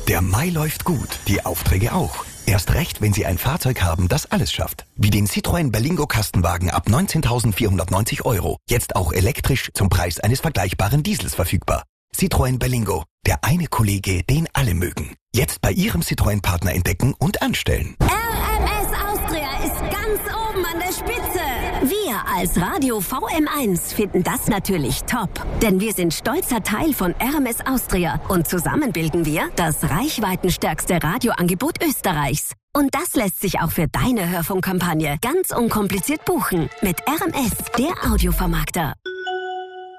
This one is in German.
Der Mai läuft gut, die Aufträge auch. Erst recht, wenn Sie ein Fahrzeug haben, das alles schafft. Wie den Citroën Berlingo Kastenwagen ab 19.490 €. Jetzt auch elektrisch zum Preis eines vergleichbaren Diesels verfügbar. Citroën Berlingo, der eine Kollege, den alle mögen. Jetzt bei Ihrem Citroën-Partner entdecken und anstellen. RMS Austria ist ganz oben an der Spitze. Wir als Radio VM1 finden das natürlich top. Denn wir sind stolzer Teil von RMS Austria und zusammen bilden wir das reichweitenstärkste Radioangebot Österreichs. Und das lässt sich auch für deine Hörfunkkampagne ganz unkompliziert buchen. Mit RMS, der Audiovermarkter.